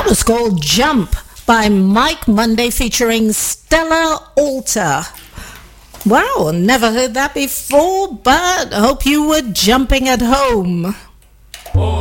That was called Jump by Mike Monday featuring Stella Alter. Wow, never heard that before, but hope you were jumping at home.